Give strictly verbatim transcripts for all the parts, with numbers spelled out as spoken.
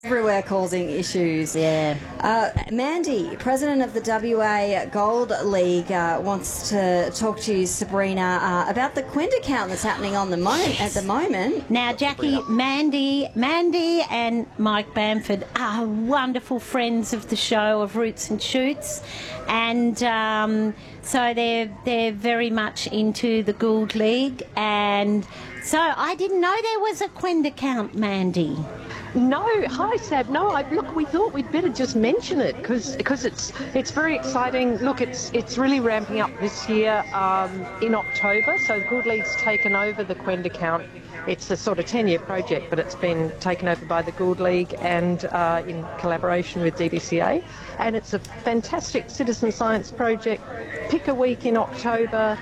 everywhere causing issues. Yeah. Uh, Mandy, president of the W A Gold League, uh, wants to talk to you, Sabrina, uh, about the Quenda count that's happening on the mo- yes. at the moment. Now, Jackie, Mandy, Mandy and Mike Bamford are wonderful friends of the show of Roots and Shoots, and um, so they're they're very much into the Gould League, and so I didn't know there was a Quenda count, Mandy. No, hi Sab. No, I, look, we thought we'd better just mention it because because it's it's very exciting. Look, it's it's really ramping up this year um, in October. So the Gould League's taken over the Quenda count. It's a sort of ten-year project, but it's been taken over by the Gould League and uh, in collaboration with D B C A. And it's a fantastic citizen science project. Pick a week in October.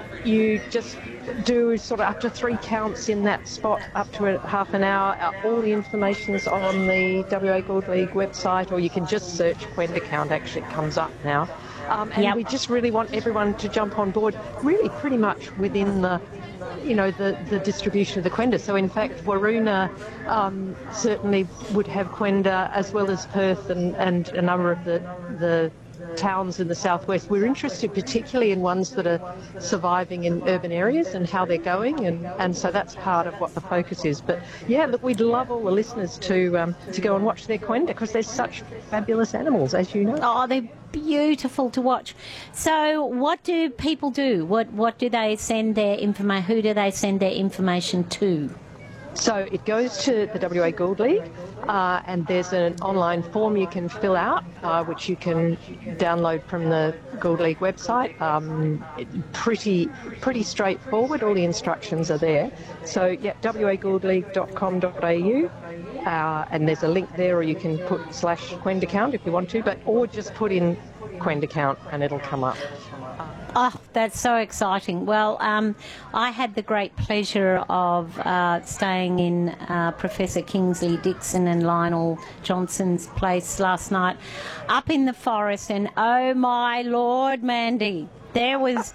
You just do sort of up to three counts in that spot, up to a, half an hour. Uh, all the information's on the W A Gould League website, or you can just search Quenda count. Actually, it comes up now. Um, and yep. we just really want everyone to jump on board, really pretty much within the, you know, the, the distribution of the Quenda. So in fact, Waroona um, certainly would have Quenda, as well as Perth and, and a number of the the towns in the southwest. We're interested particularly in ones that are surviving in urban areas and how they're going, and, and so that's part of what the focus is. But yeah, look, we'd love all the listeners to um, to go and watch their Quenda because they're such fabulous animals, as you know. Oh, they're beautiful to watch. So what do people do? What what do they send their information? Who do they send their information to? So it goes to the W A Gould League, uh, and there's an online form you can fill out, uh, which you can download from the Gould League website. Um, it, pretty pretty straightforward. All the instructions are there. So yeah, w a gould league dot com dot a u, uh, and there's a link there, or you can put slash Quenda count if you want to, but or just put in Quenda count and it'll come up. Oh, that's so exciting. Well, um, I had the great pleasure of uh, staying in uh, Professor Kingsley Dixon and Lionel Johnson's place last night up in the forest, and oh my Lord, Mandy, there was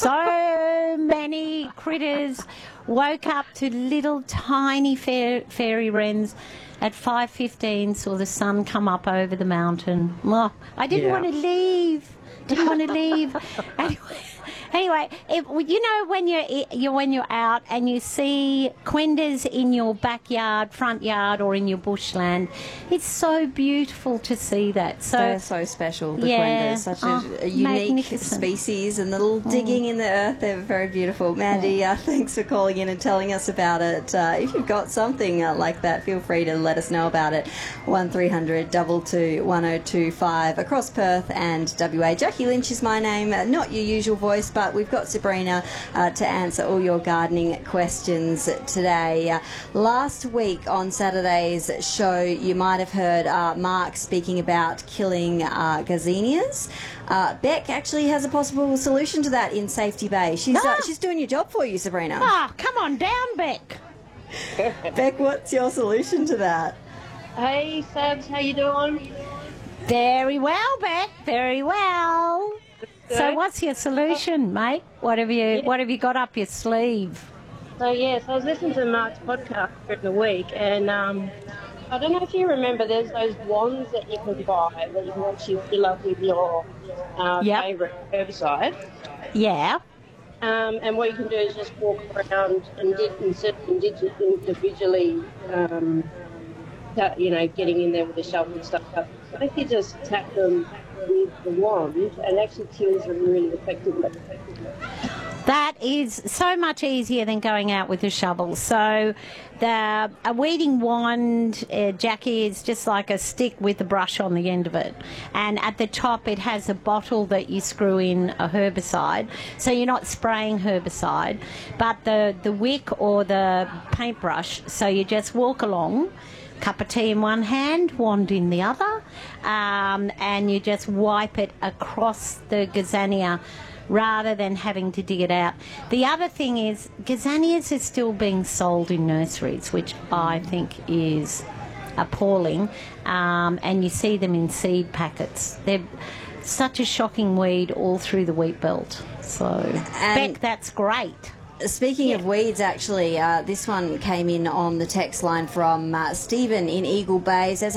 so many critters. Woke up to little tiny fair, fairy wrens at five fifteen, saw the sun come up over the mountain. Oh, I didn't Yeah. want to leave. Didn't want to leave. Anyway, anyway if, you know when you're, you're when you're out and you see Quendas in your backyard, front yard, or in your bushland, it's so beautiful to see that. So They're so special, the yeah, Quendas, such oh, a, a unique magnificent. species, and the little digging in the earth, they're very beautiful. Mandy, uh, thanks for calling in and telling us about it. Uh, if you've got something uh, like that, feel free to let us know about it. one three hundred two two one oh two five across Perth and W A. Jackie Lynch is my name, uh, not your usual voice, but we've got Sabrina uh, to answer all your gardening questions today. Uh, last week on Saturday's show, you might have heard uh, Mark speaking about killing uh, gazanias. Uh, Beck actually has a possible solution to that in Safety Bay. She's uh, Ah. she's doing your job for you, Sabrina. Ah, come on down, Beck. Beck, what's your solution to that? Hey, Sabs, how you doing? Very well, Beck. Very well. So, Good. what's your solution, mate? What have you Yeah. What have you got up your sleeve? So, yes, I was listening to Mark's podcast during the week, and um, I don't know if you remember, there's those wands that you can buy that you can actually fill up with your uh, Yep. favourite herbicide. Yeah. Um, and what you can do is just walk around and di- instead of indi- individually, um, ta- you know, getting in there with a shovel and stuff. But if you just tap them with the wand, it actually kills them really effectively. That is so much easier than going out with a shovel. So the a weeding wand, uh, Jackie, is just like a stick with a brush on the end of it. And at the top it has a bottle that you screw in a herbicide. So you're not spraying herbicide, but the, the wick or the paintbrush, so you just walk along, cup of tea in one hand, wand in the other, um, and you just wipe it across the gazania rather than having to dig it out. The other thing is, gazanias are still being sold in nurseries, which I think is appalling, um, and you see them in seed packets. They're such a shocking weed all through the wheat belt. So, And- Beck, that's great. Speaking Yeah. of weeds, actually, uh, this one came in on the text line from uh, Stephen in Eagle Bay. Says,